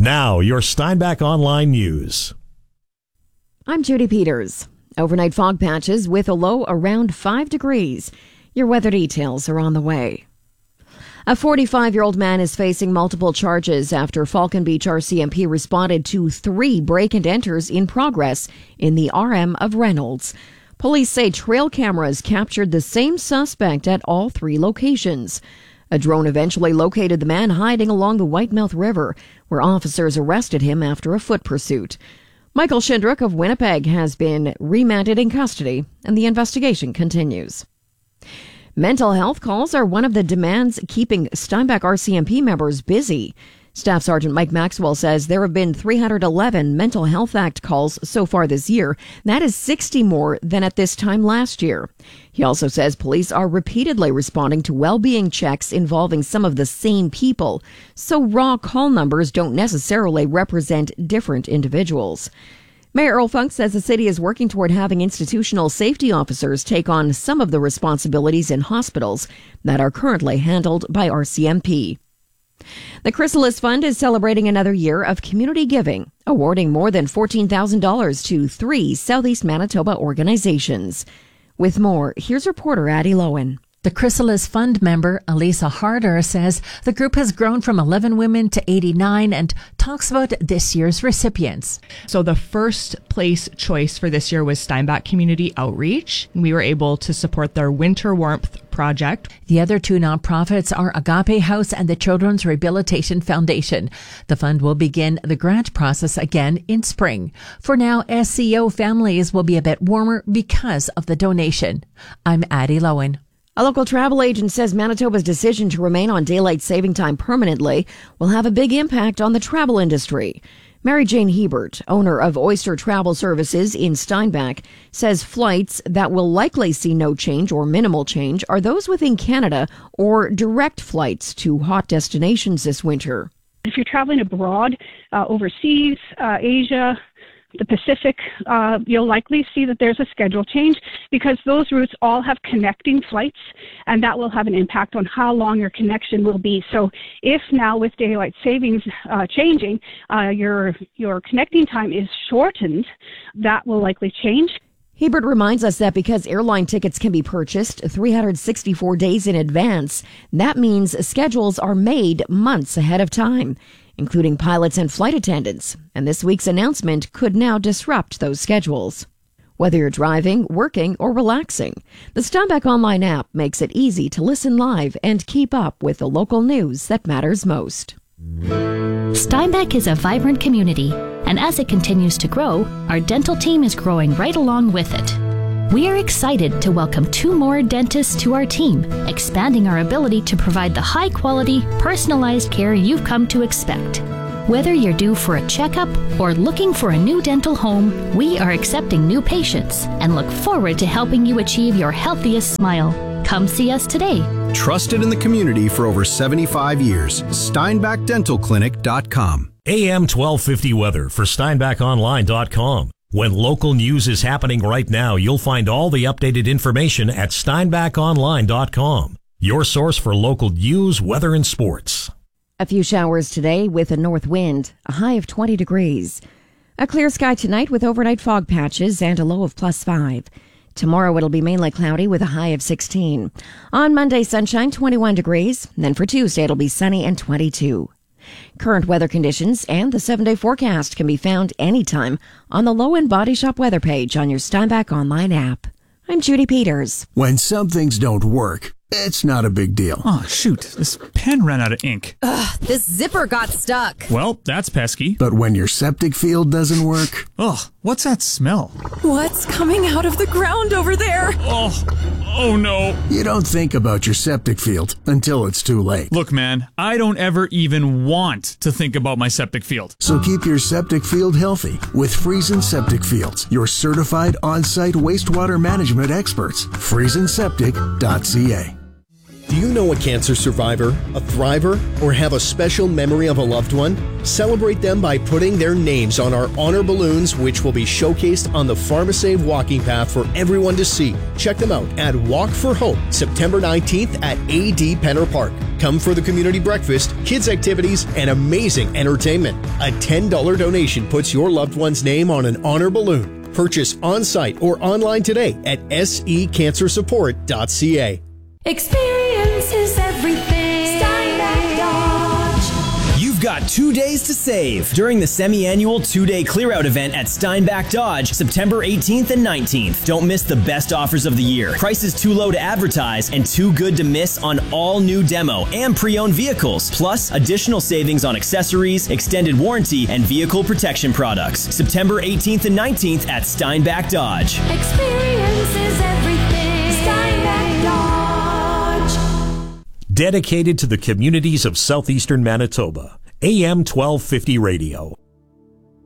Now, your Steinbach Online News. I'm Judy Peters. Overnight fog patches with a low around 5 degrees. Your weather details are on the way. A 45-year-old man is facing multiple charges after Falcon Beach RCMP responded to 3 break-and-enters in progress in the RM of Reynolds. Police say trail cameras captured the same suspect at all 3 locations. A drone eventually located the man hiding along the Whitemouth River, where officers arrested him after a foot pursuit. Michael Shindrock of Winnipeg has been remanded in custody, and the investigation continues. Mental health calls are one of the demands keeping Steinbach RCMP members busy. Staff Sergeant Mike Maxwell says there have been 311 Mental Health Act calls so far this year. That is 60 more than at this time last year. He also says police are repeatedly responding to well-being checks involving some of the same people, so raw call numbers don't necessarily represent different individuals. Mayor Earl Funk says the city is working toward having institutional safety officers take on some of the responsibilities in hospitals that are currently handled by RCMP. The Chrysalis Fund is celebrating another year of community giving, awarding more than $14,000 to 3 Southeast Manitoba organizations. With more, here's reporter Addie Lowen. The Chrysalis Fund member, Elisa Harder, says the group has grown from 11 women to 89 and talks about this year's recipients. So the first place choice for this year was Steinbach Community Outreach. We were able to support their Winter Warmth project. The other 2 nonprofits are Agape House and the Children's Rehabilitation Foundation. The fund will begin the grant process again in spring. For now, SCO families will be a bit warmer because of the donation. I'm Addie Lowen. A local travel agent says Manitoba's decision to remain on daylight saving time permanently will have a big impact on the travel industry. Mary Jane Hebert, owner of Oyster Travel Services in Steinbach, says flights that will likely see no change or minimal change are those within Canada or direct flights to hot destinations this winter. If you're traveling abroad, overseas, Asia, the Pacific, you'll likely see that there's a schedule change because those routes all have connecting flights, and that will have an impact on how long your connection will be. So if now with daylight savings changing, your connecting time is shortened, that will likely change. Hebert reminds us that because airline tickets can be purchased 364 days in advance, that means schedules are made months ahead of time, including pilots and flight attendants, and this week's announcement could now disrupt those schedules. Whether you're driving, working, or relaxing, the Steinbach Online app makes it easy to listen live and keep up with the local news that matters most. Steinbach is a vibrant community, and as it continues to grow, our dental team is growing right along with it. We are excited to welcome 2 more dentists to our team, expanding our ability to provide the high-quality, personalized care you've come to expect. Whether you're due for a checkup or looking for a new dental home, we are accepting new patients and look forward to helping you achieve your healthiest smile. Come see us today. Trusted in the community for over 75 years. SteinbachDentalClinic.com. AM 1250 weather for SteinbachOnline.com. When local news is happening right now, you'll find all the updated information at SteinbachOnline.com. Your source for local news, weather, and sports. A few showers today with a north wind, a high of 20 degrees. A clear sky tonight with overnight fog patches and a low of +5. Tomorrow it'll be mainly cloudy with a high of 16. On Monday, sunshine, 21 degrees. Then for Tuesday, it'll be sunny and 22. Current weather conditions and the 7-day forecast can be found anytime on the Low End Body Shop weather page on your Steinbach Online app. I'm Judy Peters. When some things don't work, it's not a big deal. Oh, shoot. This pen ran out of ink. Ugh, this zipper got stuck. Well, that's pesky. But when your septic field doesn't work... Ugh, what's that smell? What's coming out of the ground over there? Oh no. You don't think about your septic field until it's too late. Look, man, I don't ever even want to think about my septic field. So keep your septic field healthy with Friesen Septic Fields, your certified on-site wastewater management experts. FriesenSeptic.ca. Do you know a cancer survivor, a thriver, or have a special memory of a loved one? Celebrate them by putting their names on our honor balloons, which will be showcased on the PharmaSave walking path for everyone to see. Check them out at Walk for Hope, September 19th at AD Penner Park. Come for the community breakfast, kids' activities, and amazing entertainment. A $10 donation puts your loved one's name on an honor balloon. Purchase on-site or online today at secancersupport.ca. Experience is everything. Steinbach Dodge. You've got 2 days to save during the semi-annual 2-day clear-out event at Steinbach Dodge, September 18th and 19th. Don't miss the best offers of the year. Prices too low to advertise and too good to miss on all new demo and pre-owned vehicles. Plus, additional savings on accessories, extended warranty, and vehicle protection products. September 18th and 19th at Steinbach Dodge. Experience is everything. Steinbach Dodge. Dedicated to the communities of southeastern Manitoba. AM 1250 Radio.